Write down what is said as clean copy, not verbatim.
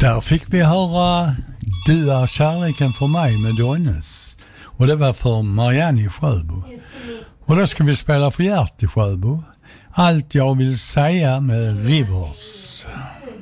Där fick vi höra Du är kärleken för mig med Donnes. Och det var för Marianne i Sjöbo. Och då ska vi spela för Gert i Sjöbo. Allt jag vill säga med Rivers.